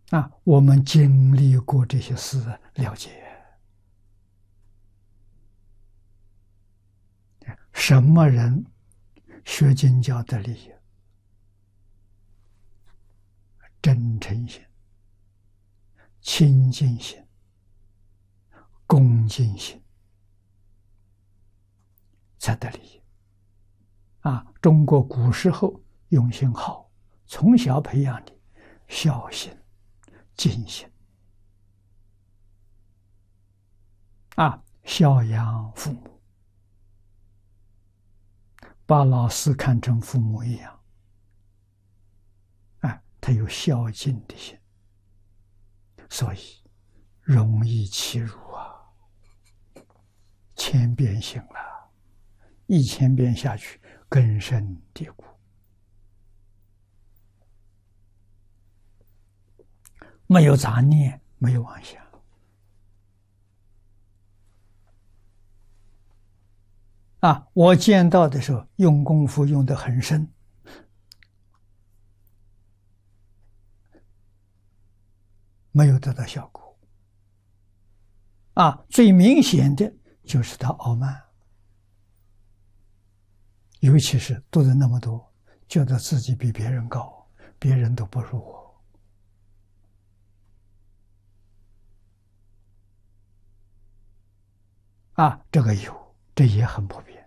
我们经历过这些事，了解什么人学经教得利益，真诚心、清净心、恭敬心才得利益。中国古时候用心好，从小培养你孝心、敬心，孝养父母，把老师看成父母一样，他有孝敬的心，所以容易欺辱千遍行了，1000遍下去根深蒂固，没有杂念，没有妄想。我见到的时候用功夫用得很深，没有得到效果。最明显的就是他傲慢，尤其是读的那么多，觉得自己比别人高，别人都不如我。这个有，这也很普遍。